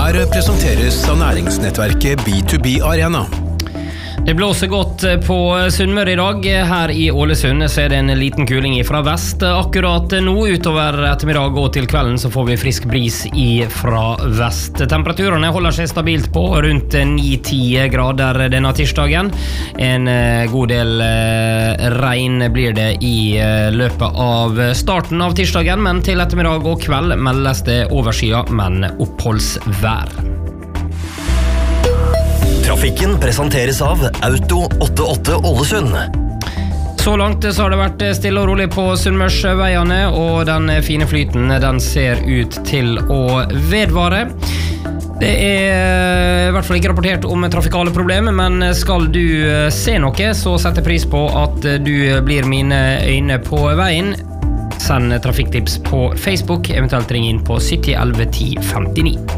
Her presenteres av næringsnettverket B2B Arena. Det blåser godt på Sunnmøre I dag. Her I Ålesund så det en liten kuling fra vest. Akkurat nå utover ettermiddag og til kvelden så får vi frisk bris fra vest. Temperaturene holder seg stabilt på rundt 9-10 grader denne tirsdagen. En god del regn blir det I løpet av starten av tirsdagen, men til ettermiddag og kveld meldes det overskyet, men oppholdsvær. Trafikken presenteres av Auto 88 Ålesund. Så langt så har det vært stille og rolig på Sunnmørsveiene, og den fine flyten den ser ut til å vedvare. Det I hvert fall ikke rapportert om trafikale problemer, men skal du se noe, så setter pris på at du blir mine øyne på veien. Send trafikktips på Facebook, eventuelt ring inn på 70 11 10 59.